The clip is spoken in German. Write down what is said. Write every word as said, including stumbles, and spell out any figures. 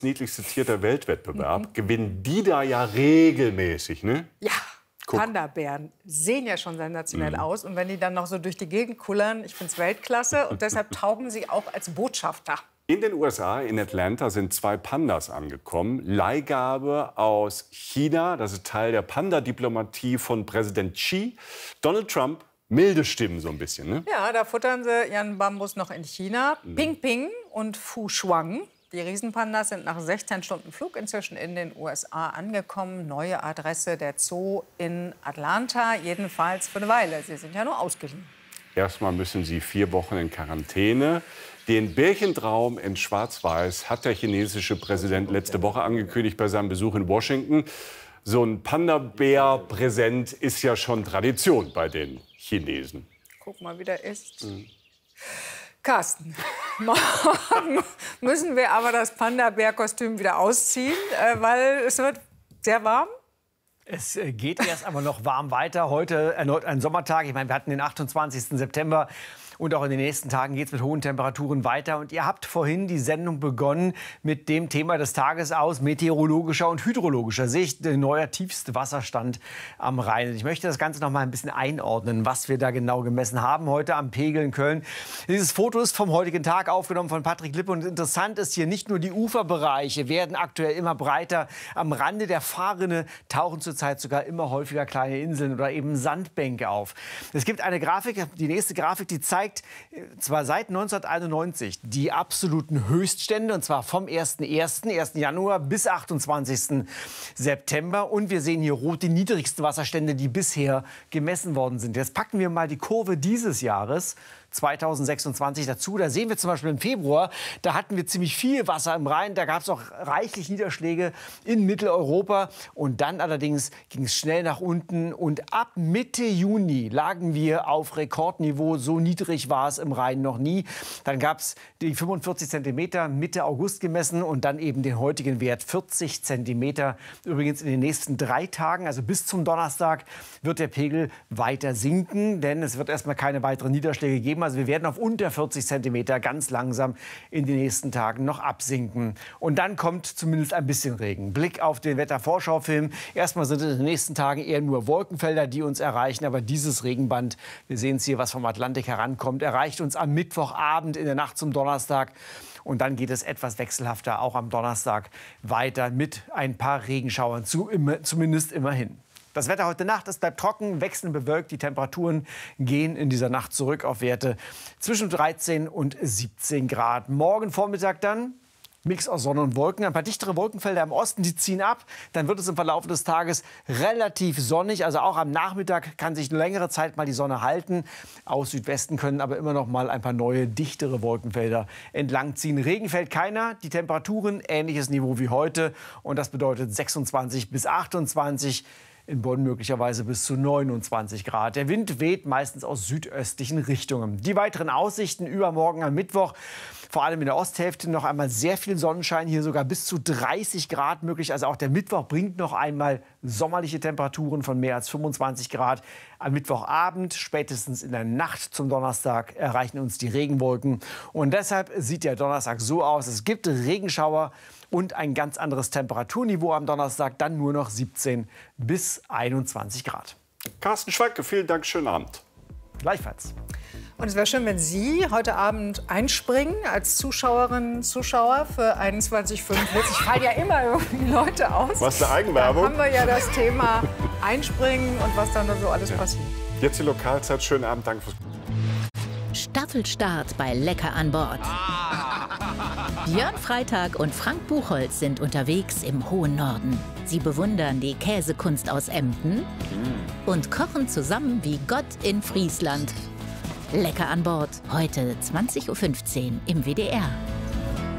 niedlichste Tier der Weltwettbewerb, mhm. gewinnen die da ja regelmäßig, ne? Ja, Panda-Bären sehen ja schon sensationell mhm. aus. Und wenn die dann noch so durch die Gegend kullern, ich finde es Weltklasse. Und deshalb taugen sie auch als Botschafter. In den U S A, in Atlanta, sind zwei Pandas angekommen. Leihgabe aus China. Das ist Teil der Panda-Diplomatie von Präsident Xi. Donald Trump, milde Stimmen so ein bisschen, ne? Ja, da futtern sie ihren Bambus noch in China. Mhm. Ping Ping und Fu Shuang. Die Riesenpandas sind nach sechzehn Stunden Flug inzwischen in den U S A angekommen. Neue Adresse der Zoo in Atlanta, jedenfalls für eine Weile. Sie sind ja nur ausgeliehen. Erstmal müssen sie vier Wochen in Quarantäne. Den Bärchentraum in Schwarz-Weiß hat der chinesische Präsident letzte Woche angekündigt bei seinem Besuch in Washington. So ein Panda-Bär-Präsent ist ja schon Tradition bei den Chinesen. Guck mal, wie der ist. Mhm. Carsten, morgen müssen wir aber das Panda-Bär-Kostüm wieder ausziehen, äh, weil es wird sehr warm. Es geht erst aber noch warm weiter. Heute erneut ein Sommertag. Ich meine, wir hatten den achtundzwanzigsten September. Und auch in den nächsten Tagen geht es mit hohen Temperaturen weiter. Und ihr habt vorhin die Sendung begonnen mit dem Thema des Tages aus meteorologischer und hydrologischer Sicht. Der neuer tiefste Wasserstand am Rhein. Ich möchte das Ganze noch mal ein bisschen einordnen, was wir da genau gemessen haben heute am Pegel in Köln. Dieses Foto ist vom heutigen Tag aufgenommen von Patrick Lippe. Und interessant ist hier, nicht nur die Uferbereiche werden aktuell immer breiter. Am Rande der Fahrrinne tauchen zurzeit sogar immer häufiger kleine Inseln oder eben Sandbänke auf. Es gibt eine Grafik, die nächste Grafik, die zeigt, zwar seit neunzehnhunderteinundneunzig die absoluten Höchststände, und zwar vom ersten Januar bis achtundzwanzigsten September. Und wir sehen hier rot die niedrigsten Wasserstände, die bisher gemessen worden sind. Jetzt packen wir mal die Kurve dieses Jahres, zweitausendsechsundzwanzig, dazu. Da sehen wir zum Beispiel im Februar, da hatten wir ziemlich viel Wasser im Rhein. Da gab es auch reichlich Niederschläge in Mitteleuropa. Und dann allerdings ging es schnell nach unten. Und ab Mitte Juni lagen wir auf Rekordniveau. So niedrig war es im Rhein noch nie. Dann gab es die fünfundvierzig Zentimeter Mitte August gemessen und dann eben den heutigen Wert vierzig Zentimeter. Übrigens in den nächsten drei Tagen, also bis zum Donnerstag, wird der Pegel weiter sinken. Denn es wird erstmal keine weiteren Niederschläge geben. Also wir werden auf unter vierzig Zentimeter ganz langsam in den nächsten Tagen noch absinken. Und dann kommt zumindest ein bisschen Regen. Blick auf den Wettervorschaufilm. Erstmal sind es in den nächsten Tagen eher nur Wolkenfelder, die uns erreichen. Aber dieses Regenband, wir sehen es hier, was vom Atlantik herankommt, erreicht uns am Mittwochabend in der Nacht zum Donnerstag. Und dann geht es etwas wechselhafter auch am Donnerstag weiter mit ein paar Regenschauern, zu, immer, zumindest immerhin. Das Wetter heute Nacht, es bleibt trocken, wechselnd bewölkt. Die Temperaturen gehen in dieser Nacht zurück auf Werte zwischen dreizehn und siebzehn Grad. Morgen Vormittag dann Mix aus Sonne und Wolken. Ein paar dichtere Wolkenfelder im Osten, die ziehen ab. Dann wird es im Verlauf des Tages relativ sonnig. Also auch am Nachmittag kann sich eine längere Zeit mal die Sonne halten. Aus Südwesten können aber immer noch mal ein paar neue, dichtere Wolkenfelder entlangziehen. Regen fällt keiner. Die Temperaturen ähnliches Niveau wie heute. Und das bedeutet sechsundzwanzig bis achtundzwanzig. In Bonn möglicherweise bis zu neunundzwanzig Grad. Der Wind weht meistens aus südöstlichen Richtungen. Die weiteren Aussichten übermorgen am Mittwoch. Vor allem in der Osthälfte noch einmal sehr viel Sonnenschein. Hier sogar bis zu dreißig Grad möglich. Also auch der Mittwoch bringt noch einmal sommerliche Temperaturen von mehr als fünfundzwanzig Grad. Am Mittwochabend, spätestens in der Nacht zum Donnerstag, erreichen uns die Regenwolken. Und deshalb sieht der Donnerstag so aus. Es gibt Regenschauer und ein ganz anderes Temperaturniveau am Donnerstag. Dann nur noch siebzehn bis einundzwanzig Grad. Carsten Schweigke, vielen Dank. Schönen Abend. Gleichfalls. Und es wäre schön, wenn Sie heute Abend einspringen als Zuschauerinnen, Zuschauer für einundzwanzig Uhr fünfundvierzig. Fallen ja immer irgendwie Leute aus. Was eine Eigenwerbung. Dann haben wir ja das Thema Einspringen und was dann so alles ja. passiert. Jetzt die Lokalzeit. Schönen Abend. Danke fürs Staffelstart bei Lecker an Bord. Björn Freitag und Frank Buchholz sind unterwegs im hohen Norden. Sie bewundern die Käsekunst aus Emden und kochen zusammen wie Gott in Friesland. Lecker an Bord, heute zwanzig Uhr fünfzehn im W D R.